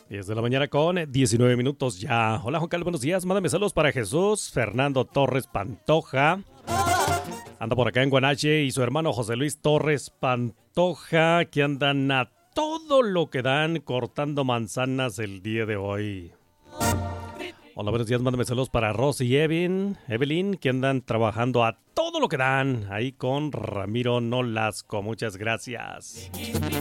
10 de la mañana con 19 minutos ya. Hola Juan Carlos, buenos días. Mándame saludos para Jesús, Fernando Torres Pantoja. Anda por acá en Guanache y su hermano José Luis Torres Pantoja, que andan a todo lo que dan cortando manzanas el día de hoy. Hola, buenos días. Mándame saludos para Rosy y Evelyn, que andan trabajando a todo lo que dan ahí con Ramiro Nolasco. Muchas gracias.